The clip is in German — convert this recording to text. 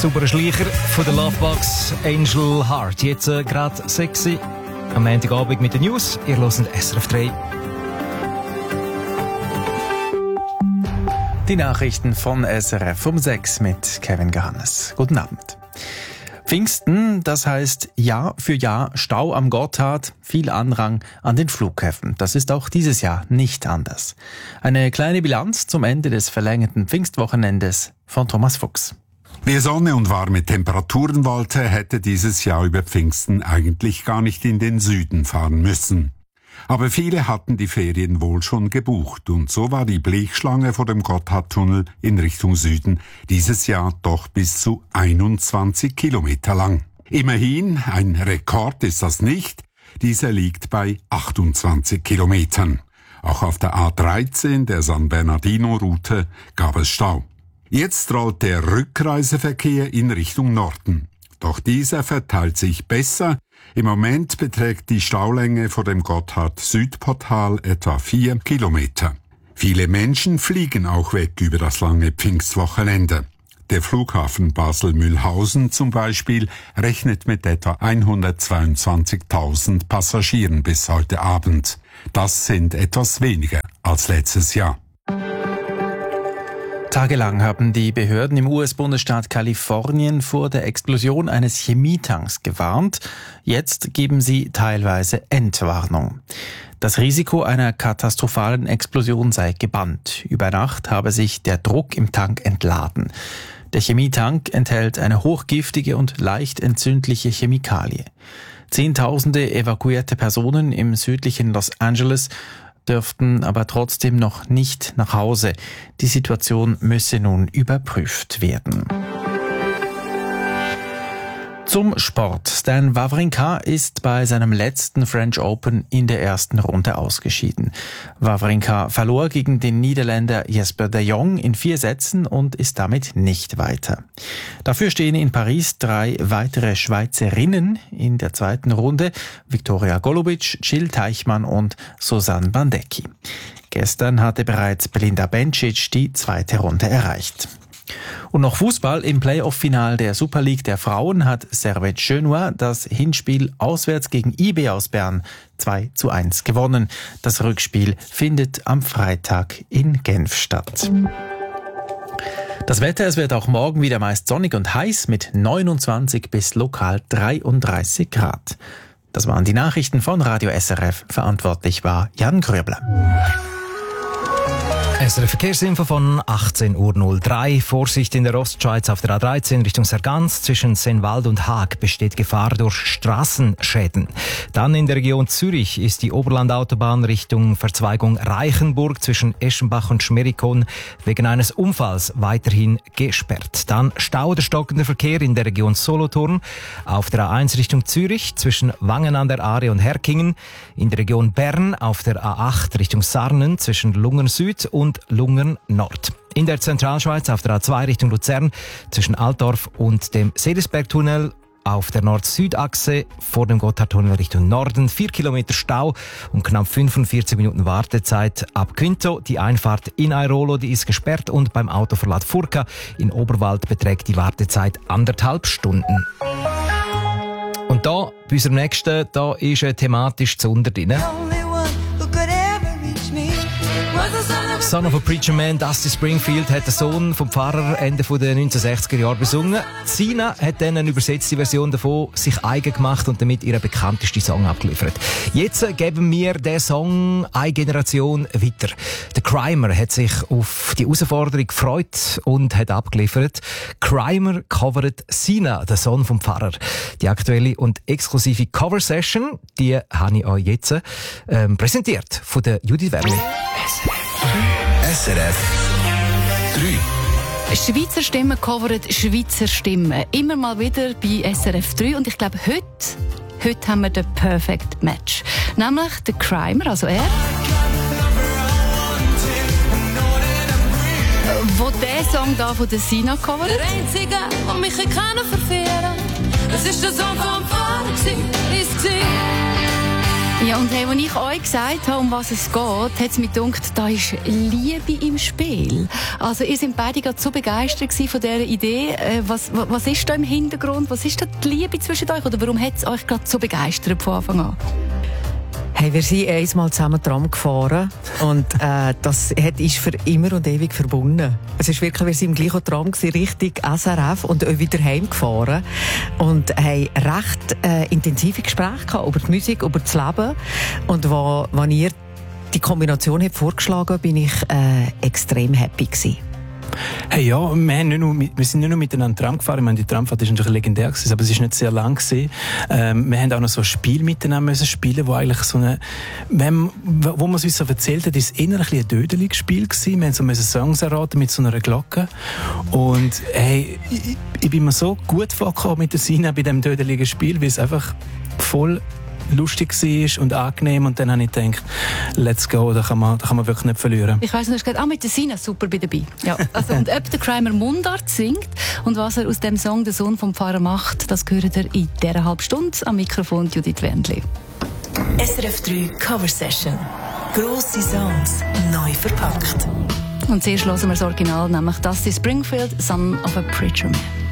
Sauberer Schleicher von der Lovebox Angel Heart. Jetzt gerade 6 Uhr am Montagabend mit den News. Ihr hört SRF 3. Die Nachrichten von SRF um 6 mit Kevin Gehannes. Guten Abend. Pfingsten, das heißt Jahr für Jahr Stau am Gotthard, viel Andrang an den Flughäfen. Das ist auch dieses Jahr nicht anders. Eine kleine Bilanz zum Ende des verlängerten Pfingstwochenendes von Thomas Fuchs. Wer Sonne und warme Temperaturen wollte, hätte dieses Jahr über Pfingsten eigentlich gar nicht in den Süden fahren müssen. Aber viele hatten die Ferien wohl schon gebucht und so war die Blechschlange vor dem Gotthardtunnel in Richtung Süden dieses Jahr doch bis zu 21 Kilometer lang. Immerhin, ein Rekord ist das nicht, dieser liegt bei 28 Kilometern. Auch auf der A13, der San Bernardino-Route, gab es Stau. Jetzt rollt der Rückreiseverkehr in Richtung Norden. Doch dieser verteilt sich besser. Im Moment beträgt die Staulänge vor dem Gotthard-Südportal etwa 4 Kilometer. Viele Menschen fliegen auch weg über das lange Pfingstwochenende. Der Flughafen Basel-Mühlhausen zum Beispiel rechnet mit etwa 122.000 Passagieren bis heute Abend. Das sind etwas weniger als letztes Jahr. Tagelang haben die Behörden im US-Bundesstaat Kalifornien vor der Explosion eines Chemietanks gewarnt. Jetzt geben sie teilweise Entwarnung. Das Risiko einer katastrophalen Explosion sei gebannt. Über Nacht habe sich der Druck im Tank entladen. Der Chemietank enthält eine hochgiftige und leicht entzündliche Chemikalie. Zehntausende evakuierte Personen im südlichen Los Angeles dürften aber trotzdem noch nicht nach Hause. Die Situation müsse nun überprüft werden. Zum Sport. Stan Wawrinka ist bei seinem letzten French Open in der ersten Runde ausgeschieden. Wawrinka verlor gegen den Niederländer Jesper de Jong in 4 Sätzen und ist damit nicht weiter. Dafür stehen in Paris 3 weitere Schweizerinnen in der zweiten Runde: Viktoria Golubic, Jill Teichmann und Susanne Bandecki. Gestern hatte bereits Belinda Bencic die zweite Runde erreicht. Und noch Fußball. Im Playoff-Final der Super League der Frauen hat Servette Genua das Hinspiel auswärts gegen IB aus Bern 2:1 gewonnen. Das Rückspiel findet am Freitag in Genf statt. Das Wetter, es wird auch morgen wieder meist sonnig und heiß mit 29 bis lokal 33 Grad. Das waren die Nachrichten von Radio SRF. Verantwortlich war Jan Gröbler. SRF Verkehrsinfo von 18:03 Uhr. Vorsicht in der Ostschweiz auf der A13 Richtung Sargans. Zwischen Sennwald und Haag besteht Gefahr durch Straßenschäden. Dann in der Region Zürich ist die Oberlandautobahn Richtung Verzweigung Reichenburg zwischen Eschenbach und Schmerikon wegen eines Unfalls weiterhin gesperrt. Dann Stau oder stockender Verkehr in der Region Solothurn auf der A1 Richtung Zürich zwischen Wangen an der Aare und Herkingen. In der Region Bern auf der A8 Richtung Sarnen zwischen Lungern Süd und Lungern Nord. In der Zentralschweiz auf der A2 Richtung Luzern zwischen Altdorf und dem Sedisbergtunnel auf der Nord-Süd-Achse vor dem Gotthardtunnel Richtung Norden 4 Kilometer Stau und knapp 45 Minuten Wartezeit ab Quinto. Die Einfahrt in Airolo, die ist gesperrt und beim Autoverlad Furka in Oberwald beträgt die Wartezeit 1,5 Stunden. Und da, bei unserem nächsten, da ist thematisch zu unter drin. Son of a Preacher Man, Dusty Springfield, hat den Sohn vom Pfarrer Ende der 1960er Jahre besungen. Sina hat dann eine übersetzte Version davon sich eigen gemacht und damit ihren bekanntesten Song abgeliefert. Jetzt geben wir den Song eine Generation weiter. Der Crimer hat sich auf die Herausforderung gefreut und hat abgeliefert. Crimer covert Sina, den Sohn vom Pfarrer. Die aktuelle und exklusive Cover-Session, die habe ich euch jetzt präsentiert von der Judith Werli. SRF 3. Schweizer Stimmen covern Schweizer Stimmen. Immer mal wieder bei SRF 3. Und ich glaube, heute haben wir den Perfect Match. Nämlich der Crimer, also er. Wo der Song da von der Sina covert. Der einzige, der mich verführen kann, das ist der Song vom Pfarrer. Ja, und hey, als ich euch gesagt habe, um was es geht, hat es mir gedacht, da ist Liebe im Spiel. Also ihr seid beide gerade so begeistert von dieser Idee. Was ist da im Hintergrund? Was ist da die Liebe zwischen euch? Oder warum hat es euch gerade so begeistert von Anfang an? Hey, wir sind einmal zusammen Tram gefahren und das ist für immer und ewig verbunden. Es ist wirklich, wir sind im gleichen Tram gewesen, Richtung SRF und auch wieder heimgefahren und haben recht intensive Gespräche gehabt über die Musik, über das Leben. Und wenn ihr die Kombination habt vorgeschlagen, bin ich extrem happy gewesen. Hey, ja, wir sind nicht nur miteinander Tram gefahren. Ich meine, die Tramfahrt war natürlich legendär gewesen, aber es war nicht sehr lang gewesen. Wir haben auch noch so ein Spiel miteinander müssen spielen, wo eigentlich so eine, wo man es uns so erzählt hat, ist es eher ein dödeliges Spiel gewesen. Wir haben so Songs erraten mit so einer Glocke. Und hey, ich bin mir so gut vorgekommen mit der Sina bei diesem dödeligen Spiel, weil es einfach voll lustig war und angenehm, und dann habe ich gedacht, let's go, da kann man wirklich nicht verlieren. Ich weiss, du hast gesagt, mit der Sina super dabei. Ja, also, und ob der Crimer Mundart singt und was er aus dem Song «Der Sohn vom Pfarrer» macht, das hört ihr in dieser halben Stunde. Am Mikrofon Judith Wendli. SRF 3 Cover Session. Grosse Songs, neu verpackt. Und zuerst hören wir das Original, nämlich Dusty Springfield, «Son of a Preacher Man».